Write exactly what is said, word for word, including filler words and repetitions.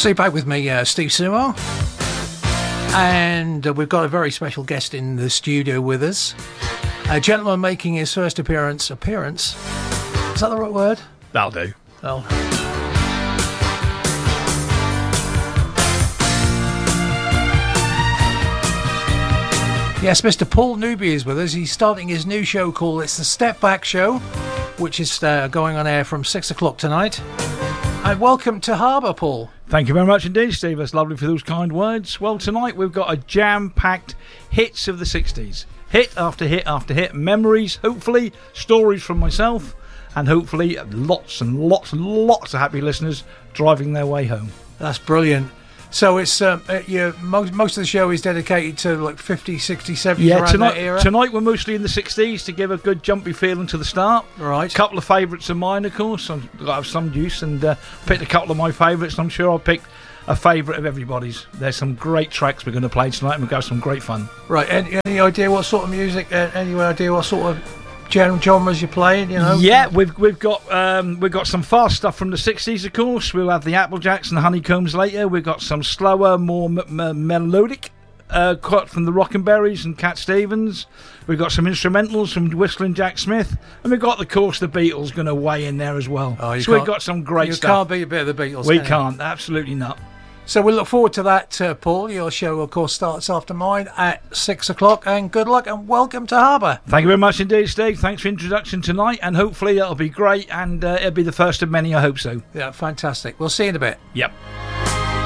So you're back with me, uh, Steve Sumo, and uh, we've got a very special guest in the studio with us. A gentleman making his first appearance. Appearance? Is that the right word? That'll do. Oh. Yes, Mister Paul Newby is with us. He's starting his new show called It's the Step Back Show, which is uh, going on air from six o'clock tonight. And welcome to Harbour, Paul. Thank you very much indeed, Steve. That's lovely for those kind words. Well, tonight we've got a jam-packed hits of the sixties. Hit after hit after hit. Memories, hopefully, stories from myself, and hopefully lots and lots and lots of happy listeners driving their way home. That's brilliant. So it's um, uh, yeah, most most of the show is dedicated to like fifty, sixty, seventy yeah, around tonight, that era. Tonight we're mostly in the sixties to give a good jumpy feeling to the start. Right. A couple of favourites of mine, of course. I've got to have some use and uh, picked a couple of my favourites. I'm sure I'll pick a favourite of everybody's. There's some great tracks we're going to play tonight, and we've got some great fun. Right. Any, any idea what sort of music? Uh, any idea what sort of gen- genres you're playing? You know. Yeah, we've we've got um, we've got some fast stuff from the sixties, of course. We'll have the Applejacks and the Honeycombs later. We've got some slower, more m- m- melodic uh, cut from the Rockenberries and Cat Stevens. We've got some instrumentals from Whistling Jack Smith, and we've got, of course, the Beatles going to weigh in there as well. Oh, so we've got some great you stuff. You can't beat a bit of the Beatles. We can can't, absolutely not. So we look forward to that, uh, Paul. Your show, of course, starts after mine at six o'clock. And good luck and welcome to Harbour. Thank you very much indeed, Steve. Thanks for the introduction tonight, and hopefully it'll be great, and uh, it'll be the first of many. I hope so. Yeah, fantastic. We'll see you in a bit. Yep.